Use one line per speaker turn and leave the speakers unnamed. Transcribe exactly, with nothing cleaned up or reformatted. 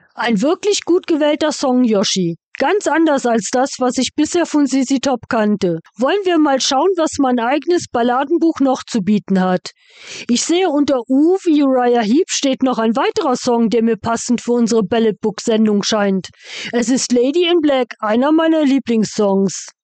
Ein wirklich gut gewählter Song, Yoshi. Ganz anders als das, was ich bisher von Z Z Top kannte. Wollen wir mal schauen, was mein eigenes Balladenbuch noch zu bieten hat. Ich sehe, unter U wie Uriah Heep steht noch ein weiterer Song, der mir passend für unsere Ballad Book Sendung scheint. Es ist Lady in Black, einer meiner Lieblingssongs.